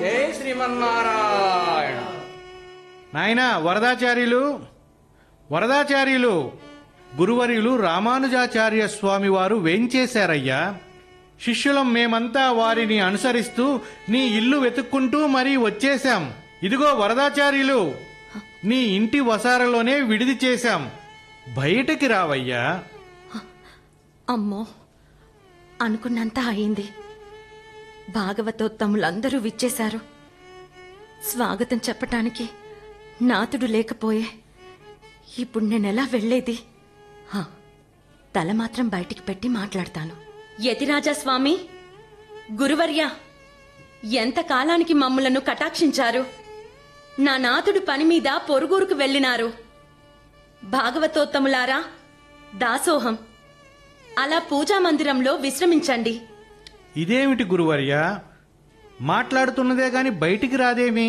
జై శ్రీమన్నారాయణ. నాయనా వరదాచార్యులు గురువర్యులు రామానుజాచార్య స్వామి వారు వేంచేశారయ్యా. శిష్యులం మేమంతా వారిని అనుసరిస్తూ నీ ఇల్లు వెతుక్కుంటూ మరీ వచ్చేశాం. ఇదిగో వరదాచార్యులు, నీ ఇంటి వసారలోనే విడిది చేశాం. బయటికి రావయ్యా. అమ్మో, అనుకున్నంత అయింది. భాగవతోత్తములందరూ విచ్చేశారు. స్వాగతం చెప్పటానికి నాతుడు లేకపోయే ఇప్పుడు నేనెలా వెళ్లేది? తల మాత్రం బయటికి పెట్టి మాట్లాడతాను. యతిరాజా స్వామి, గురువర్య, ఎంత కాలానికి మమ్ములను కటాక్షించారు. నా నాతుడు పని మీద పొరుగురుకు వెళ్ళినారు. భాగవతోత్తములారా, దాసోహం. అలా పూజా మందిరంలో విశ్రమించండి. ఇదేమిటి గురువర్య, మాట్లాడుతున్నదే గాని బయటికి రాదేమి?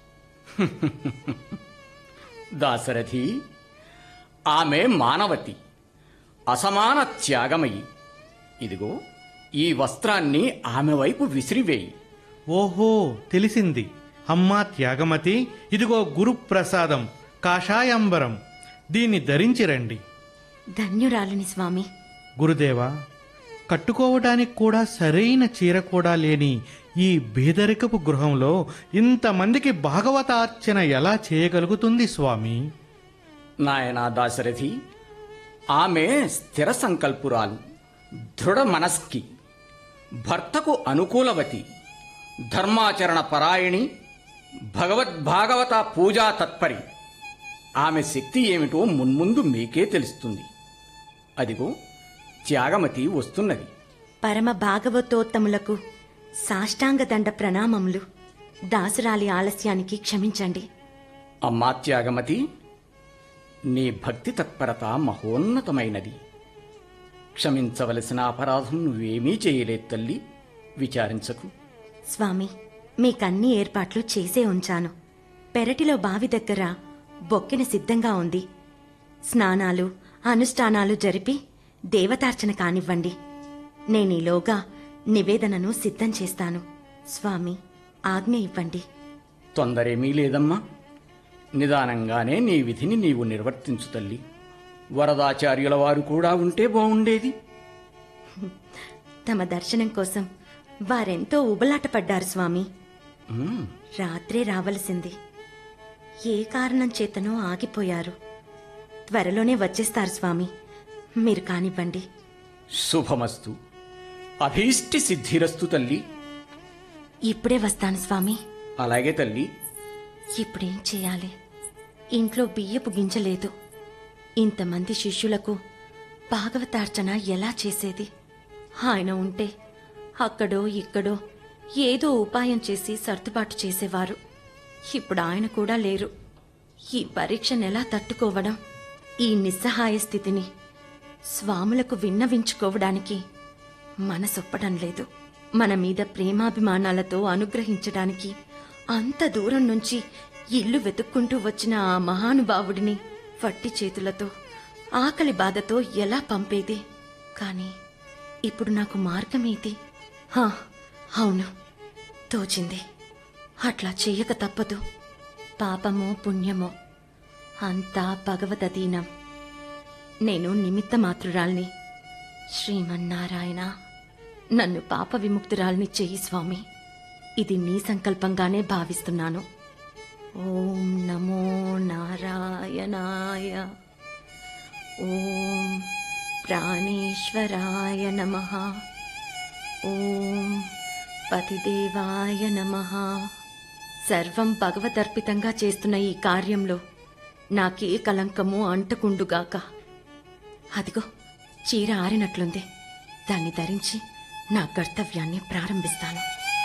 దాశరథి, ఆమె మానవతి, అసమాన త్యాగమయి. ఇదిగో ఈ వస్త్రాన్ని ఆమె వైపు విసిరివేయి. ఓహో, తెలిసింది. అమ్మా త్యాగమతి, ఇదిగో గురుప్రసాదం, కాషాయాంబరం. దీన్ని ధరించి రండి. ధన్యురాలిని స్వామి. గురుదేవా, కట్టుకోవటానికి కూడా సరైన చీర కూడా లేని ఈ బేదరికపు గృహంలో ఇంతమందికి భాగవతార్చన ఎలా చేయగలుగుతుంది స్వామి? నాయనా దాశరథి, ఆమె స్థిర సంకల్పురాలు, దృఢ మనస్కి, భర్తకు అనుకూలవతి, ధర్మాచరణ పరాయణి, భాగవత పూజా తత్పరి. ఆమె శక్తి ఏమిటో మున్ముందు మీకే తెలుస్తుంది. అదిగో త్యాగమతి వస్తున్నది. పరమ భాగవతోత్తములకు సాష్టాంగ దండ ప్రణామములు. దాసురాలి ఆలస్యానికి క్షమించండి. అమ్మా త్యాగమతి, నీ భక్తి తత్పరత మహోన్నతమైనది. క్షమించవలసిన అపరాధం నువ్వేమీ చేయలేదు తల్లి, విచారించకు. స్వామి, మీకన్ని ఏర్పాట్లు చేసే ఉంచాను. పెరటిలో బావి దగ్గర బొక్కెన సిద్ధంగా ఉంది. స్నానాలు అనుష్ఠానాలు జరిపి దేవతార్చన కానివ్వండి. నేనీలోగా నివేదనను సిద్ధం చేస్తాను. స్వామి, ఆజ్ఞ ఇవ్వండి. తొందరేమీ లేదమ్మా, నిదానంగానే నీ విధిని నీవు నిర్వర్తించు తల్లి. వరదాచార్యుల వారు కూడా ఉంటే బావుండేది. తమ దర్శనం కోసం వారెంతో ఉబలాటపడ్డారు స్వామి. రాత్రే రావలసింది. ఏ కారణం చేతనో ఆగిపోయారు. త్వరలోనే వచ్చేస్తారు స్వామి. మీరు కానివ్వండి. శుభమస్తు, అభీష్టి సిద్ధిరస్తు తల్లి. ఇప్పుడే వస్తాను స్వామి. అలాగే తల్లి. ఇప్పుడేం చేయాలి? ఇంట్లో బియ్యపు గింజలేదు. ఇంతమంది శిష్యులకు భాగవతార్చన ఎలా చేసేది? ఆయన ఉంటే అక్కడో ఇక్కడో ఏదో ఉపాయం చేసి సర్దుబాటు చేసేవారు. ఇప్పుడు ఆయన కూడా లేరు. ఈ పరీక్షనెలా తట్టుకోవడం? ఈ నిస్సహాయ స్థితిని స్వాములకు విన్నవించుకోవడానికి మనసొప్పడం లేదు. మన మీద ప్రేమాభిమానాలతో అనుగ్రహించడానికి అంత దూరం నుంచి ఇల్లు వెతుక్కుంటూ వచ్చిన ఆ మహానుభావుడిని వట్టి చేతులతో ఆకలి బాధతో ఎలా పంపేది? కాని ఇప్పుడు నాకు మార్గమేది? అవును, తోచింది. అట్లా చెయ్యక తప్పదు. పాపమో పుణ్యమో అంతా భగవదధీనం. నేను నిమిత్త మాత్రురాల్ని. శ్రీమన్నారాయణ, నన్ను పాప విముక్తురాల్ని చెయ్యి స్వామి. ఇది నీ సంకల్పంగానే భావిస్తున్నాను. ఓం నమో నారాయణాయ. ఓం ప్రాణేశ్వరాయ నమః. ఓం పతిదేవాయ నమః. సర్వం భగవదర్పితంగా చేస్తున్న ఈ కార్యంలో నాకే కలంకము అంటకుండుగాక. అదిగో చీర ఆరినట్లుంది. దాన్ని ధరించి నా కర్తవ్యాన్ని ప్రారంభిస్తాను.